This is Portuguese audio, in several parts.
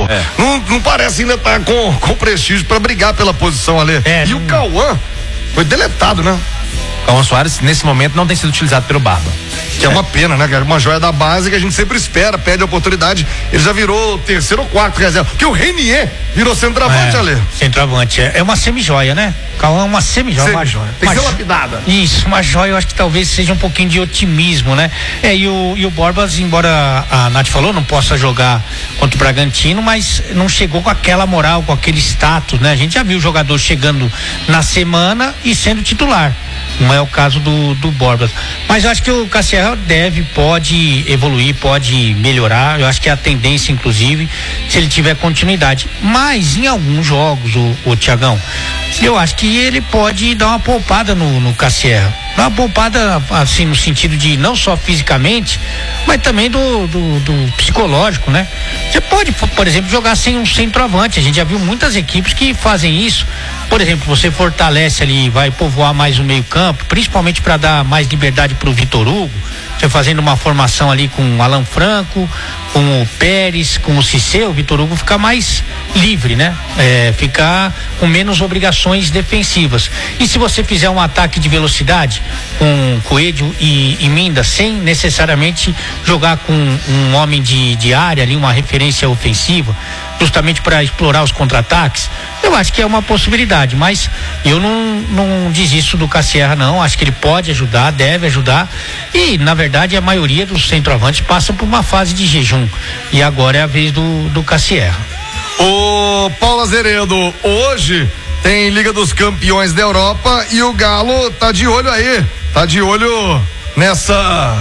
pô. Não parece ainda estar com prestígio pra brigar pela posição ali. E o Cauã foi deletado, né? Cauã Soares, nesse momento, não tem sido utilizado pelo Barba. Que é uma pena, né, cara? Uma joia da base que a gente sempre espera, pede a oportunidade. Ele já virou terceiro ou quarto reserva. Porque o Renier virou centroavante, Ale. Centroavante. É uma semi-joia, né? Cauã é uma semi-joia, uma joia. Tem que ser lapidada. Isso, uma joia, eu acho que talvez seja um pouquinho de otimismo, né? E o Borbas, embora a Nath falou, não possa jogar contra o Bragantino, mas não chegou com aquela moral, com aquele status, né? A gente já viu o jogador chegando na semana e sendo titular. Não é o caso do Borbas. Mas eu acho que o Cassiel pode evoluir, pode melhorar. Eu acho que é a tendência, inclusive, se ele tiver continuidade. Mas em alguns jogos, o Thiagão, eu acho que ele pode dar uma poupada no Cassiel. Uma poupada, assim, no sentido de não só fisicamente, mas também do psicológico, né? Você pode, por exemplo, jogar sem um centroavante. A gente já viu muitas equipes que fazem isso. Por exemplo, você fortalece ali, vai povoar mais o meio-campo, principalmente para dar mais liberdade para o Vitor Hugo. Você fazendo uma formação ali com o Alan Franco, com o Pérez, com o Cissé, o Vitor Hugo fica mais livre, né? Ficar com menos obrigações defensivas. E se você fizer um ataque de velocidade com Coelho e Minda, sem necessariamente jogar com um homem de área ali, uma referência ofensiva, justamente para explorar os contra-ataques, eu acho que é uma possibilidade, mas eu não desisto do Cassierra, não. Acho que ele pode ajudar, deve ajudar, e na verdade a maioria dos centroavantes passa por uma fase de jejum, e agora é a vez do Cassierra. O Paulo Azeredo, hoje tem Liga dos Campeões da Europa e o Galo tá de olho aí, tá de olho nessa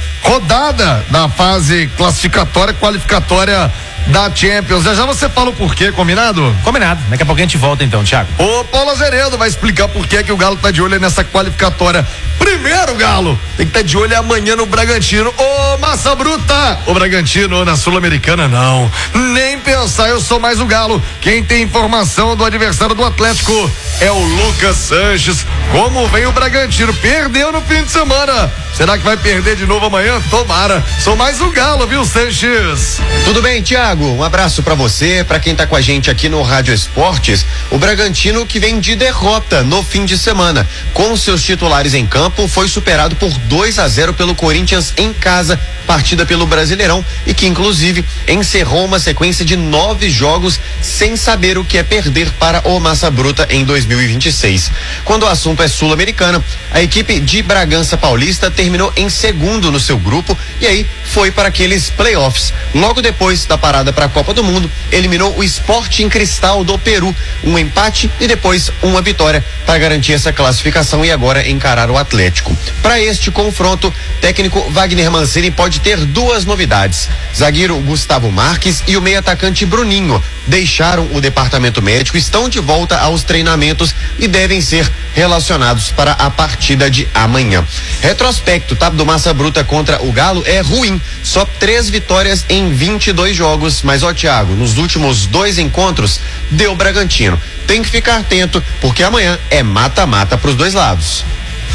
rodada da fase classificatória, qualificatória da Champions. Já você fala o porquê, combinado? Combinado. Daqui a pouco a gente volta então, Thiago. O Paulo Azeredo vai explicar por que o Galo tá de olho nessa qualificatória. Primeiro, Galo, tem que estar de olho amanhã no Bragantino. Ô, massa bruta! O Bragantino na Sul-Americana, não. Nem pensar, eu sou mais o Galo. Quem tem informação do adversário do Atlético é o Lucas Sanches. Como vem o Bragantino? Perdeu no fim de semana. Será que vai perder de novo amanhã? Tomara. Sou mais o Galo, viu, Sanches? Tudo bem, Thiago? Um abraço pra você, pra quem tá com a gente aqui no Rádio Esportes. O Bragantino, que vem de derrota no fim de semana. Com seus titulares em campo, foi superado por 2-0 pelo Corinthians em casa, partida pelo Brasileirão, e que inclusive encerrou uma sequência de 9 jogos sem saber o que é perder para o Massa Bruta em 2026. Quando o assunto é sul-americano, a equipe de Bragança Paulista terminou em segundo no seu grupo e aí foi para aqueles playoffs. Logo depois da parada para a Copa do Mundo, eliminou o Sporting Cristal do Peru, um empate e depois uma vitória para garantir essa classificação e agora encarar o Atlético. Para este confronto, técnico Wagner Mancini pode ter duas novidades. Zagueiro Gustavo Marques e o meio atacante Bruninho deixaram o departamento médico, estão de volta aos treinamentos e devem ser relacionados para a partida de amanhã. Retrospecto, tá, do Massa Bruta contra o Galo é ruim, só 3 vitórias em 22 jogos, mas ó, Thiago, nos últimos 2 encontros deu Bragantino. Tem que ficar atento, porque amanhã é mata-mata pros dois lados.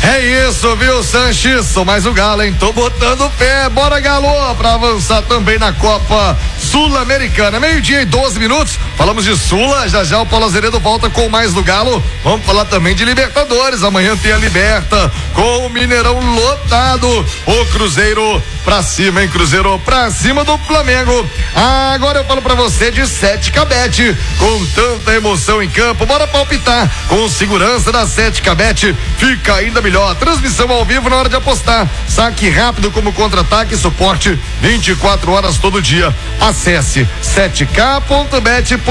É isso, viu, Sanches? Sou mais o Galo, hein? Tô botando o pé. Bora, Galo, pra avançar também na Copa Sul-Americana. 12:12. Falamos de Sula, já o Paulo Azeredo volta com mais do Galo. Vamos falar também de Libertadores. Amanhã tem a Liberta com o Mineirão lotado. O Cruzeiro pra cima, hein? Cruzeiro pra cima do Flamengo. Agora eu falo pra você de 7K Bet. Com tanta emoção em campo, bora palpitar. Com segurança da 7K Bet, fica ainda melhor. Transmissão ao vivo na hora de apostar. Saque rápido como contra-ataque e suporte 24 horas todo dia. Acesse 7k.bet.br.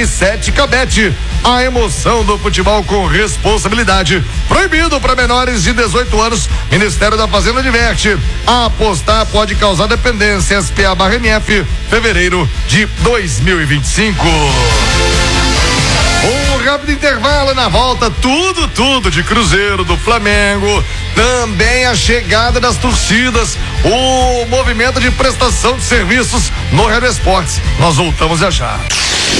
7K Bet. A emoção do futebol com responsabilidade. Proibido para menores de 18 anos. Ministério da Fazenda adverte. Apostar pode causar dependência. SPA/MF, fevereiro de 2025. Um rápido intervalo, na volta tudo de Cruzeiro, do Flamengo, também a chegada das torcidas, o movimento de prestação de serviços no Rádio Esportes. Nós voltamos já.